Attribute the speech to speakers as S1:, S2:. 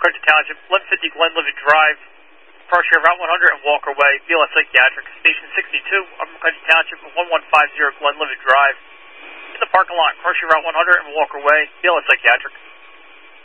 S1: McCutcheon Township, 1150 Glenlivet Drive. Cross your Route 100 and Walker Way, BLS Psychiatric. Station 62, Upper McCutcheon Township, 1150 Glenlivet Drive. In the parking lot, cross your Route 100 and Walker Way, BLS Psychiatric.